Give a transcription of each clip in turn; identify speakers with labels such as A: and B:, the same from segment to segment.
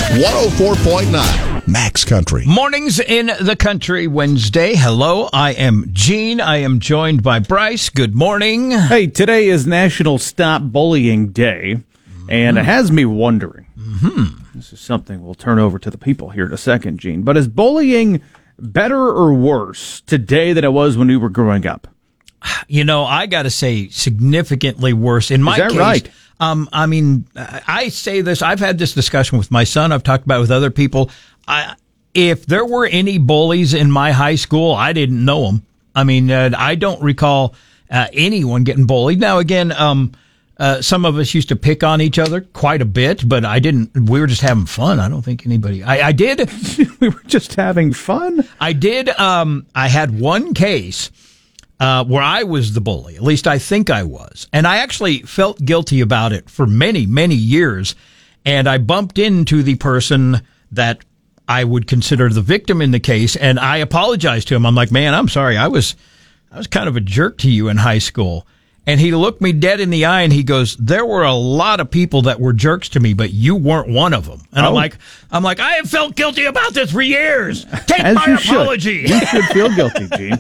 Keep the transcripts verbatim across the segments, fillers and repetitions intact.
A: one oh four point nine Max Country.
B: Mornings in the Country Wednesday. Hello, I am Gene. I am joined by Bryce. Good morning.
C: Hey, today is National Stop Bullying Day, mm-hmm. and it has me wondering.
B: Mm-hmm.
C: This is something we'll turn over to the people here in a second, Gene. But is bullying better or worse today than it was when we were growing up?
B: You know, I got to say significantly worse. In my
C: is that
B: case,
C: right?
B: Um, I mean, I say this, I've had this discussion with my son, I've talked about it with other people. I, if there were any bullies in my high school, I didn't know them. I mean, uh, I don't recall uh, anyone getting bullied. Now, again, um, uh, some of us used to pick on each other quite a bit, but I didn't, we were just having fun. I don't think anybody, I, I did.
C: We were just having fun?
B: I did, um, I had one case Uh, where I was the bully. At least I think I was. And I actually felt guilty about it for many, many years. And I bumped into the person that I would consider the victim in the case, and I apologized to him. I'm like, man, I'm sorry. I was, I was kind of a jerk to you in high school. And he looked me dead in the eye and he goes, there were a lot of people that were jerks to me, but you weren't one of them. And oh. I'm like, I'm like, I have felt guilty about this for years. Take
C: As
B: my
C: you
B: apology.
C: Should. You should feel guilty, Gene.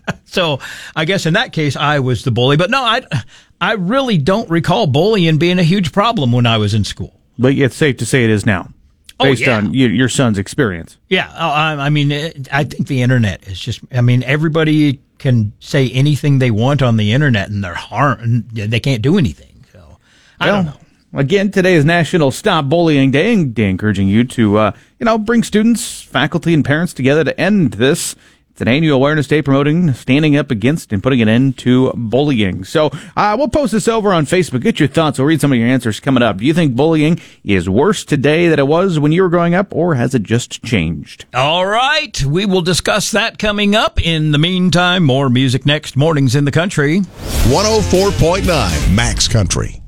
B: So I guess in that case, I was the bully. But no, I, I really don't recall bullying being a huge problem when I was in school.
C: But it's safe to say it is now, based
B: oh, yeah.
C: on your, your son's experience.
B: Yeah. I, I mean, I think the internet is just, I mean, everybody can say anything they want on the internet and they're harm, they can't do anything. So I
C: well,
B: don't know.
C: Again, today is National Stop Bullying Day, and encouraging you to, uh, you know, bring students, faculty, and parents together to end this. It's an annual awareness day promoting standing up against and putting an end to bullying. So uh, we'll post this over on Facebook. Get your thoughts. We'll read some of your answers coming up. Do you think bullying is worse today than it was when you were growing up, or has it just changed?
B: All right. We will discuss that coming up. In the meantime, more music next. Mornings in the Country.
A: one oh four point nine Max Country.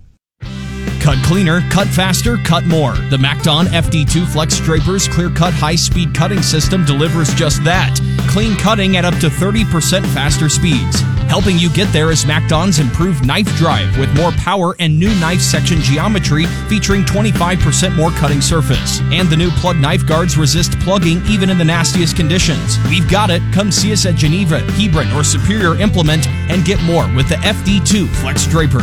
D: Cut cleaner, cut faster, cut more. The MacDon F D two Flex Draper's clear-cut high-speed cutting system delivers just that. Clean cutting at up to thirty percent faster speeds. Helping you get there is MacDon's improved knife drive with more power and new knife section geometry featuring twenty-five percent more cutting surface. And the new plug knife guards resist plugging even in the nastiest conditions. We've got it. Come see us at Geneva, Hebron, or Superior Implement and get more with the F D two Flex Draper.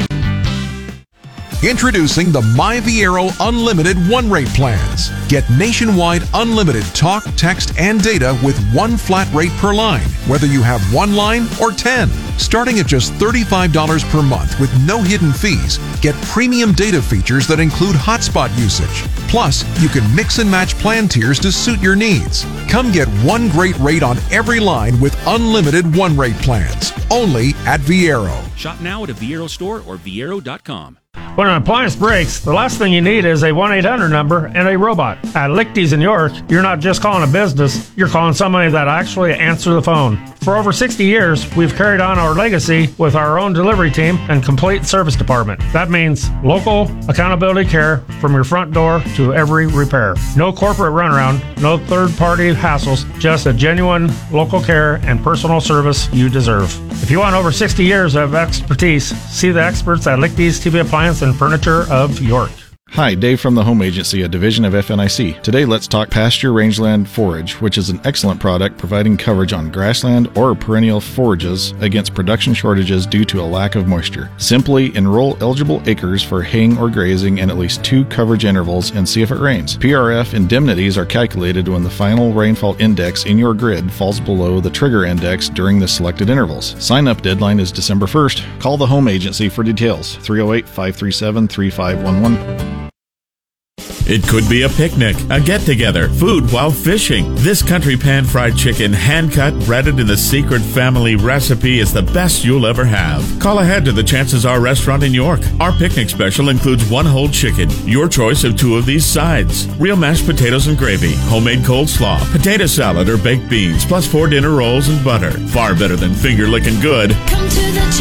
E: Introducing the MyViero Unlimited one-rate plans. Get nationwide unlimited talk, text, and data with one flat rate per line, whether you have one line or ten. Starting at just thirty-five dollars per month with no hidden fees, get premium data features that include hotspot usage. Plus, you can mix and match plan tiers to suit your needs. Come get one great rate on every line with unlimited one-rate plans. Only at Viero.
F: Shop now at a Viero store or Viero dot com.
G: When an appliance breaks, the last thing you need is a one eight hundred number and a robot. At Lichty's in York, you're not just calling a business, you're calling somebody that actually answers the phone. For over sixty years, we've carried on our legacy with our own delivery team and complete service department. That means local accountability care from your front door to every repair. No corporate runaround, no third-party hassles, just a genuine local care and personal service you deserve. If you want over sixty years of expertise, see the experts at Lichty's T V Appliance and Furniture of York.
H: Hi, Dave from the Home Agency, a division of F N I C. Today, let's talk Pasture Rangeland Forage, which is an excellent product providing coverage on grassland or perennial forages against production shortages due to a lack of moisture. Simply enroll eligible acres for haying or grazing in at least two coverage intervals and see if it rains. P R F indemnities are calculated when the final rainfall index in your grid falls below the trigger index during the selected intervals. Sign-up deadline is December first. Call the Home Agency for details. three oh eight, five three seven, three five one one.
I: It could be a picnic, a get-together, food while fishing. This country pan-fried chicken, hand-cut, breaded in the secret family recipe is the best you'll ever have. Call ahead to the Chances Are restaurant in York. Our picnic special includes one whole chicken, your choice of two of these sides, real mashed potatoes and gravy, homemade coleslaw, potato salad or baked beans, plus four dinner rolls and butter. Far better than finger-licking good.
J: Come to the